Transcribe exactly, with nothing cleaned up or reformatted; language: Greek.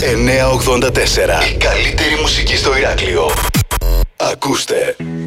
εννιακόσια ογδόντα τέσσερα. Η καλύτερη μουσική στο Ηράκλειο. Ακούστε